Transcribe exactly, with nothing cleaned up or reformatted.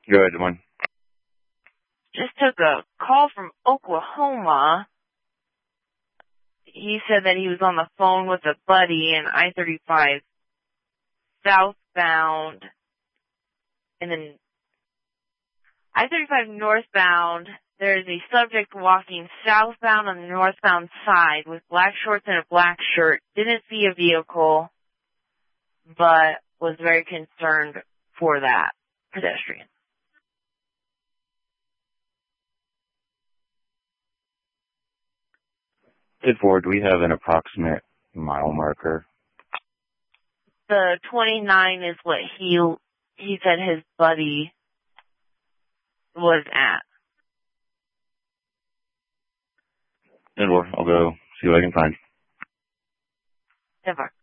Go ahead, Des Moines. Just took a call from Oklahoma. He said that he was on the phone with a buddy in I thirty-five southbound, and then I thirty-five northbound. There's a subject walking southbound on the northbound side with black shorts and a black shirt. Didn't see a vehicle, but was very concerned for that pedestrian. Did Ford, do we have an approximate mile marker? The twenty-nine is what he he said his buddy was at. Then I'll go see what I can find. Never.